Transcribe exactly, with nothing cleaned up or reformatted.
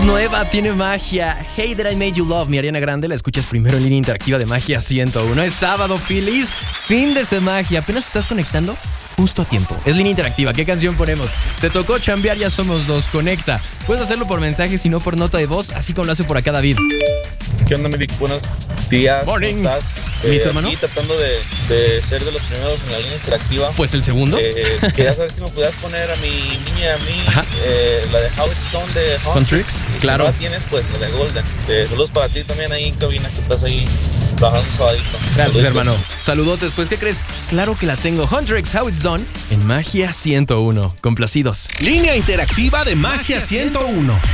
nueva, tiene magia. Hey That I Made You Love, mi Ariana Grande, la escuchas primero en línea interactiva de Magia ciento uno. Es sábado, feliz fin de semana. ¿Apenas estás conectando? Justo a tiempo. Es línea interactiva. ¿Qué canción ponemos? Te tocó chambear, ya somos dos. Conecta. Puedes hacerlo por mensaje, si no por nota de voz, así como lo hace por acá David. ¿Qué onda, Milik? Buenos días. Morning. ¿Cómo estás? ¿Mi Eh, tu hermano? Aquí tratando de, de ser de los primeros en la línea interactiva. Pues el segundo. Eh, quería saber si me pudieras poner a mi niña, a mí, eh, la de How It's Done de Huntrix, y claro. Si no la tienes, pues la de Golden. Eh, saludos para ti también ahí en cabina, que estás ahí trabajando un sabadito. Gracias, Saluditos. hermano. Saludotes. Pues, ¿qué crees? Claro que la tengo. Huntrix, How It's Done en Magia ciento uno. Complacidos. Línea interactiva de Magia ciento uno.